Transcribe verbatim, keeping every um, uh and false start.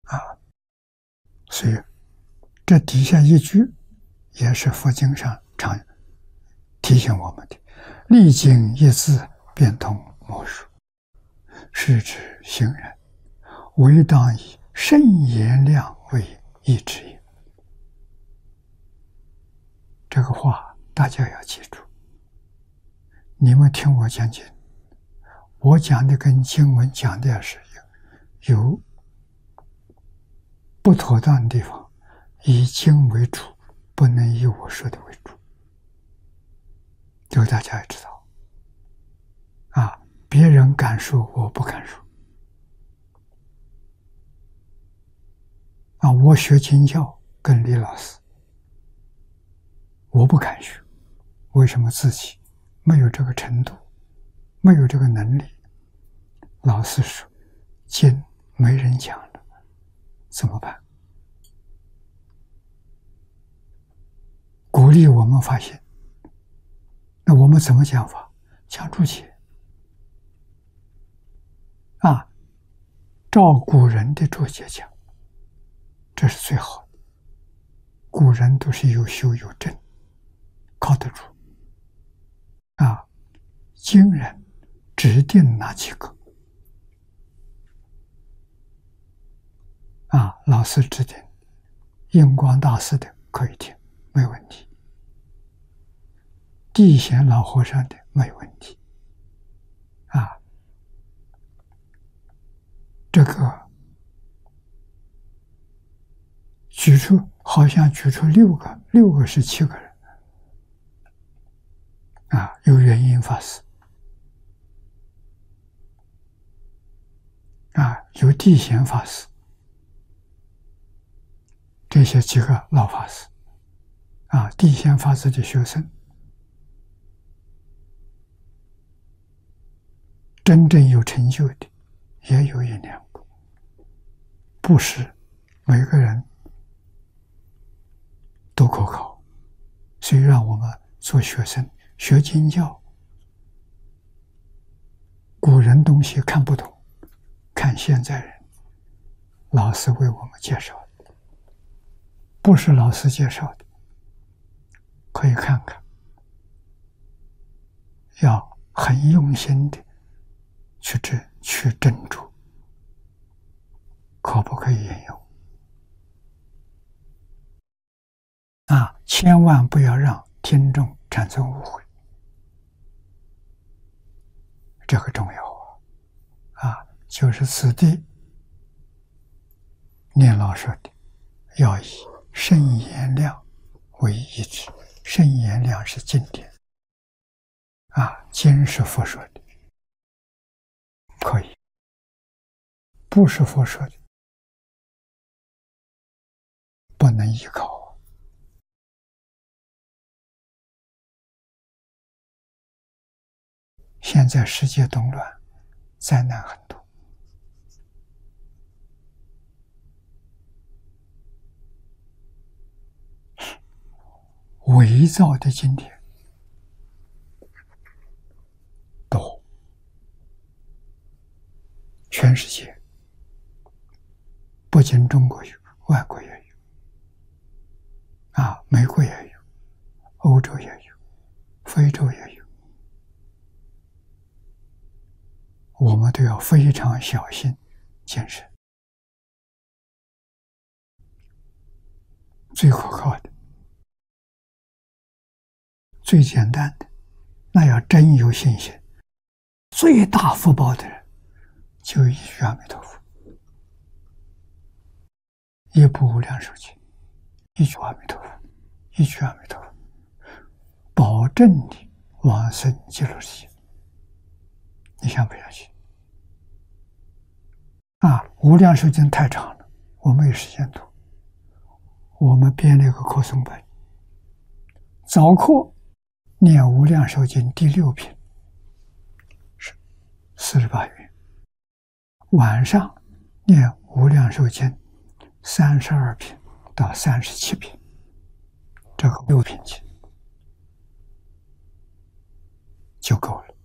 啊。所以这底下一句也是佛经上常提醒我们的：历经一字，便通魔术，是指行人，唯当以慎言量为义之也。这个话大家要记住。你们听我讲经，我讲的跟经文讲的是有不妥当的地方，以经为主，不能以我说的为主。这个大家也知道啊，别人敢说，我不敢说啊。我学经教跟李老师，我不敢学，为什么？自己没有这个程度，没有这个能力。老师说经没人讲了，怎么办？鼓励我们发现，那我们怎么讲法？讲注解啊，照古人的注解讲，这是最好的。古人都是有修有证，靠得住啊。经人指定哪几个啊？老师指定，印光大师的可以听，没问题。地贤老和尚的没问题啊。这个举出好像举出六个，六个是七个人啊，有元因法师啊，有地贤法师，这些几个老法师啊，地贤法师的学生，真正有成就的也有一两个，不是每个人都可靠。所以让我们做学生学经教，古人东西看不懂，看现在人，老师为我们介绍的，不是老师介绍的，可以看看，要很用心的去斟去斟酌，可不可以引用啊？千万不要让听众产生误会，这个重要啊！啊，就是此地念老说的，要以慎言量为依止。慎言量是经典啊，经是佛说的，可以；不是佛说的，不能依靠。现在世界动乱，灾难很多，伪造的经典多，全世界不仅中国有，外国也有啊，美国也有，欧洲也有，非洲也有。我们都要非常小心谨慎。最可靠的、最简单的，那要真有信心，最大福报的人，就一句阿弥陀佛，一部无量寿经，一句阿弥陀佛，一句阿弥陀佛，保证你往生极乐世界。你相不相信？啊，无量寿经太长了，我没有时间读。我们编了一个课诵本，早课念无量寿经第六品是四十八元，晚上念无量寿经三十二品到三十七品，这个六品经就够了。